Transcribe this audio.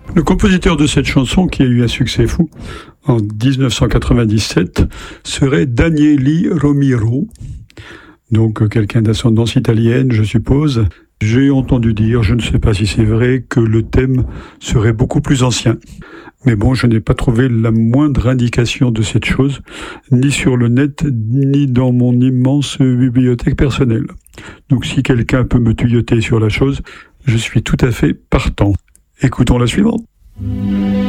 Le compositeur de cette chanson, qui a eu un succès fou en 1997, serait Daniele Romero, donc quelqu'un d'ascendance italienne, je suppose. J'ai entendu dire, je ne sais pas si c'est vrai, que le thème serait beaucoup plus ancien. Mais bon, je n'ai pas trouvé la moindre indication de cette chose, ni sur le net, ni dans mon immense bibliothèque personnelle. Donc si quelqu'un peut me tuyauter sur la chose, je suis tout à fait partant. Écoutons la suivante.